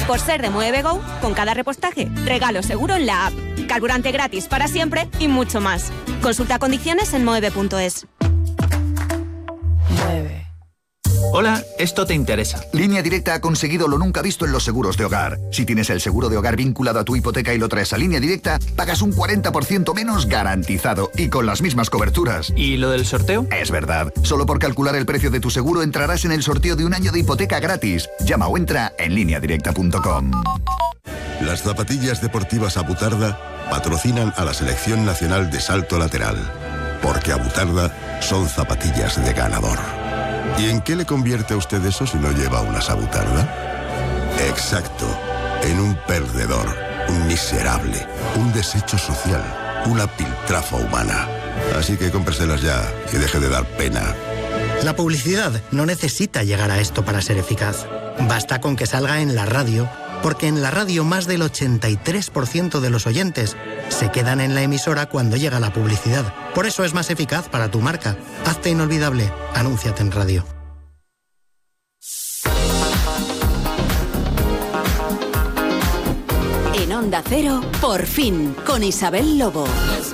Por ser de Moeve Go, con cada repostaje, regalo seguro en la app, carburante gratis para siempre y mucho más. Consulta condiciones en moeve.es. Hola, esto te interesa. Línea Directa ha conseguido lo nunca visto en los seguros de hogar. Si tienes el seguro de hogar vinculado a tu hipoteca y lo traes a Línea Directa, pagas un 40% menos garantizado y con las mismas coberturas. ¿Y lo del sorteo? Es verdad. Solo por calcular el precio de tu seguro entrarás en el sorteo de un año de hipoteca gratis. Llama o entra en lineadirecta.com. Las zapatillas deportivas Abutarda patrocinan a la Selección Nacional de Salto Lateral. Porque Abutarda son zapatillas de ganador. ¿Y en qué le convierte a usted eso si no lleva una Abutarda? Exacto, en un perdedor, un miserable, un desecho social, una piltrafa humana. Así que cómpreselas ya y deje de dar pena. La publicidad no necesita llegar a esto para ser eficaz. Basta con que salga en la radio, porque en la radio más del 83% de los oyentes se quedan en la emisora cuando llega la publicidad. Por eso es más eficaz para tu marca. Hazte inolvidable. Anúnciate en radio. En Onda Cero, por fin, con Isabel Lobo.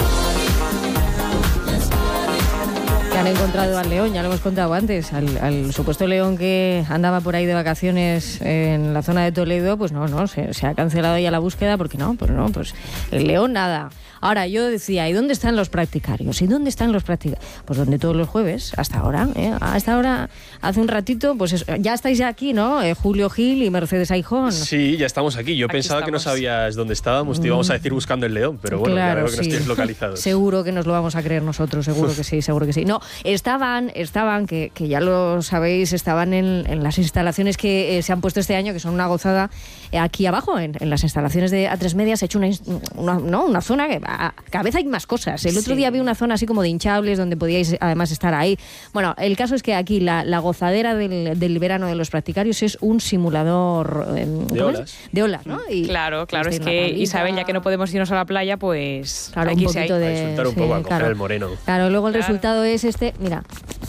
Que han encontrado al león, ya lo hemos contado antes, al supuesto león que andaba por ahí de vacaciones en la zona de Toledo. Pues no, se ha cancelado ya la búsqueda porque pues el león nada. Ahora, yo decía, ¿y dónde están los practicarios? Pues donde todos los jueves, hasta ahora, hasta ahora, hace un ratito, pues eso, ya estáis aquí, ¿no? Julio Gil y Mercedes Aijón. Sí, ya estamos aquí. Yo pensaba que no sabías dónde estábamos, te íbamos a decir buscando el león, pero bueno, claro, ya veo que sí. nos tienes localizados. Seguro que nos lo vamos a creer nosotros, seguro que sí, seguro que sí. No, estaban, que ya lo sabéis, estaban en las instalaciones que se han puesto este año, que son una gozada, aquí abajo, en las instalaciones de A3 Media, se ha hecho una zona que cada vez hay más cosas. El otro día había una zona así como de hinchables donde podíais además estar ahí. Bueno, el caso es que aquí la gozadera del verano de los practicarios es un simulador de olas, ¿no? Y claro, es que Isabel, ya que no podemos irnos a la playa, pues claro, aquí un poquito se de disfrutar un poco, a coger el moreno. Claro, luego el resultado es este, mira.